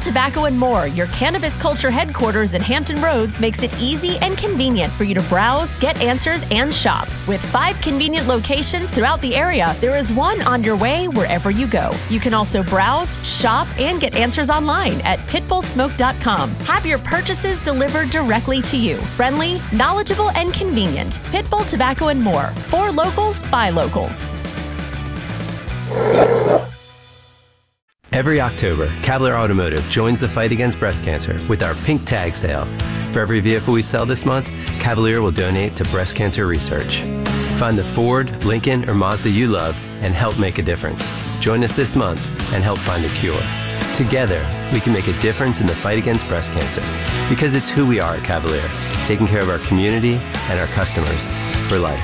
Tobacco and More, your cannabis culture headquarters in Hampton Roads, makes it easy and convenient for you to browse, get answers, and shop. With 5 convenient locations throughout the area, there is one on your way wherever you go. You can also browse, shop, and get answers online at pitbullsmoke.com. Have your purchases delivered directly to you. Friendly, knowledgeable, and convenient. Pitbull Tobacco and More. For locals, by locals. Every October, Cavalier Automotive joins the fight against breast cancer with our Pink Tag Sale. For every vehicle we sell this month, Cavalier will donate to breast cancer research. Find the Ford, Lincoln, or Mazda you love and help make a difference. Join us this month and help find a cure. Together, we can make a difference in the fight against breast cancer, because it's who we are at Cavalier, taking care of our community and our customers for life.